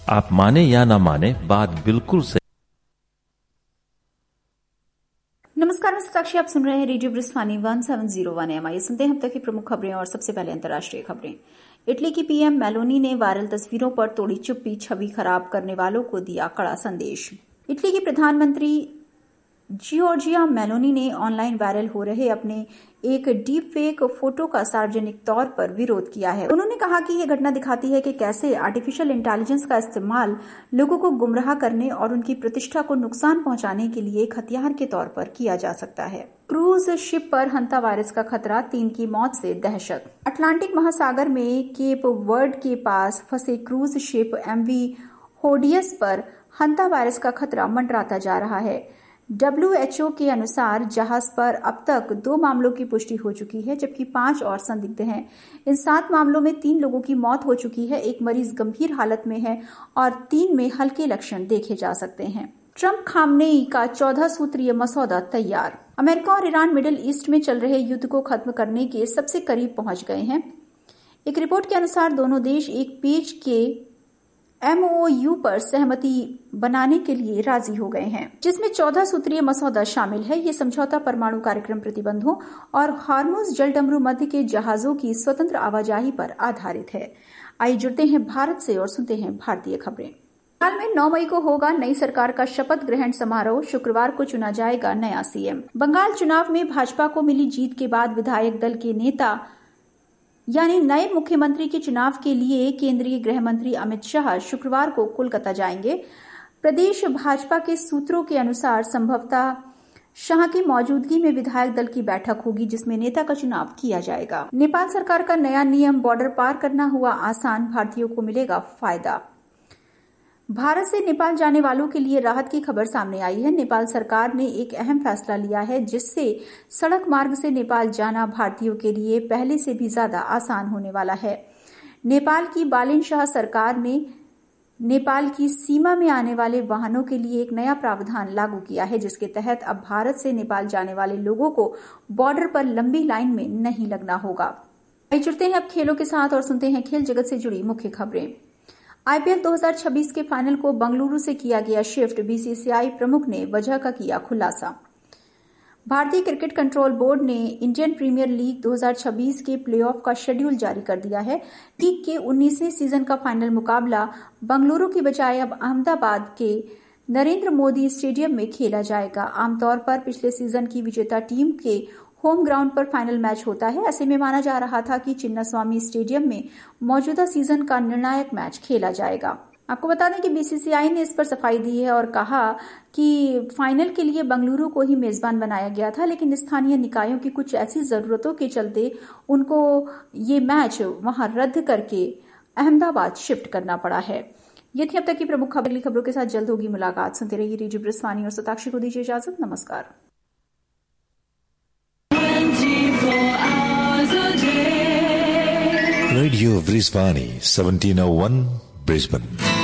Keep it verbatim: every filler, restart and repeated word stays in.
आप माने या ना माने, बात बिल्कुल सही। नमस्कार, मैं साक्षी, आप सुन रहे हैं radio ब्रिस्वानी one seven zero one M आई। सुनते हैं अब तक की प्रमुख खबरें और सबसे पहले अंतर्राष्ट्रीय खबरें। इटली की पीएम मेलोनी ने वायरल तस्वीरों पर तोड़ी चुप्पी, छवि खराब करने वालों को दिया कड़ा संदेश। इटली की प्रधानमंत्री जियोर्जिया मेलोनी ने ऑनलाइन वायरल हो रहे अपने एक डीप फेक फोटो का सार्वजनिक तौर पर विरोध किया है। उन्होंने कहा कि यह घटना दिखाती है कि कैसे आर्टिफिशियल इंटेलिजेंस का इस्तेमाल लोगों को गुमराह करने और उनकी प्रतिष्ठा को नुकसान पहुंचाने के लिए एक हथियार के तौर पर किया जा सकता है। क्रूज शिप पर हंता वायरस का खतरा, तीन की मौत से दहशत। अटलांटिक महासागर में केप वर्ड के पास फंसे क्रूज शिप एमवी होडियस पर हंता वायरस का खतरा मंडराता जा रहा है। डब्ल्यू एच ओ के अनुसार जहाज पर अब तक दो मामलों की पुष्टि हो चुकी है, जबकि पांच और संदिग्ध हैं। इन सात मामलों में तीन लोगों की मौत हो चुकी है, एक मरीज गंभीर हालत में है और तीन में हल्के लक्षण देखे जा सकते हैं। ट्रंप खामनेई का चौदह सूत्रीय मसौदा तैयार। अमेरिका और ईरान मिडिल ईस्ट में चल रहे युद्ध को खत्म करने के सबसे करीब पहुंच गए हैं। एक रिपोर्ट के अनुसार दोनों देश एक पेज के एम ओ यू पर सहमति बनाने के लिए राजी हो गए हैं, जिसमें चौदह सूत्रीय मसौदा शामिल है। ये समझौता परमाणु कार्यक्रम प्रतिबंधों और हार्मुज जलडमरू मध्य के जहाजों की स्वतंत्र आवाजाही पर आधारित है। आइए जुड़ते हैं भारत से और सुनते हैं भारतीय खबरें। बंगाल में नौ मई को होगा नई सरकार का शपथ ग्रहण समारोह, शुक्रवार को चुना जाएगा नया सीएम। बंगाल चुनाव में भाजपा को मिली जीत के बाद विधायक दल के नेता यानी नए मुख्यमंत्री के चुनाव के लिए केंद्रीय गृह मंत्री अमित शाह शुक्रवार को कोलकाता जाएंगे। प्रदेश भाजपा के सूत्रों के अनुसार संभवतः शाह की मौजूदगी में विधायक दल की बैठक होगी, जिसमें नेता का चुनाव किया जाएगा। नेपाल सरकार का नया नियम, बॉर्डर पार करना हुआ आसान, भारतीयों को मिलेगा फायदा। भारत से नेपाल जाने वालों के लिए राहत की खबर सामने आई है। नेपाल सरकार ने एक अहम फैसला लिया है, जिससे सड़क मार्ग से नेपाल जाना भारतीयों के लिए पहले से भी ज्यादा आसान होने वाला है। नेपाल की बालिन शाह सरकार ने नेपाल की सीमा में आने वाले वाहनों के लिए एक नया प्रावधान लागू किया है, जिसके तहत अब भारत से नेपाल जाने वाले लोगों को बॉर्डर पर लंबी लाइन में नहीं लगना होगा। जुड़ते हैं अब खेलों के साथ और सुनते हैं खेल जगत से जुड़ी मुख्य खबरें। आईपीएल दो हज़ार छब्बीस के फाइनल को बंगलुरु से किया गया शिफ्ट, बीसीसीआई प्रमुख ने वजह का किया खुलासा। भारतीय क्रिकेट कंट्रोल बोर्ड ने इंडियन प्रीमियर लीग दो हज़ार छब्बीस के प्लेऑफ का शेड्यूल जारी कर दिया है। लीग के उन्नीसवें सीजन का फाइनल मुकाबला बंगलुरु की बजाय अब अहमदाबाद के नरेंद्र मोदी स्टेडियम में खेला जाएगा। आमतौर पर पिछले सीजन की विजेता टीम के होम ग्राउंड पर फाइनल मैच होता है। ऐसे में माना जा रहा था कि चिन्नास्वामी स्टेडियम में मौजूदा सीजन का निर्णायक मैच खेला जाएगा। आपको बता दें कि बीसीसीआई ने इस पर सफाई दी है और कहा कि फाइनल के लिए बंगलुरु को ही मेजबान बनाया गया था, लेकिन स्थानीय निकायों की कुछ ऐसी जरूरतों के चलते उनको ये मैच वहां रद्द करके अहमदाबाद शिफ्ट करना पड़ा है। ये थी अब तक की प्रमुख खबरों खबरों के साथ जल्द होगी मुलाकात। सुनते रहिए रेडियो ब्रिस्वानी और साक्षी को दीजिए इजाजत। नमस्कार। Radio Brisbane, seventeen oh one, Brisbane.